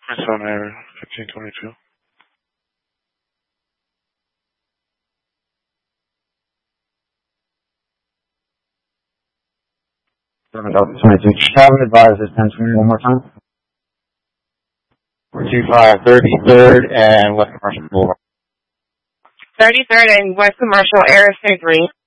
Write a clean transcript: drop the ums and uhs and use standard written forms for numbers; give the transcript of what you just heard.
Arizona Air 1522. Delta 22. Travel advisors, 1020 one more time. 425 33rd and West Commercial Boulevard. 33rd and West Commercial, Air 3.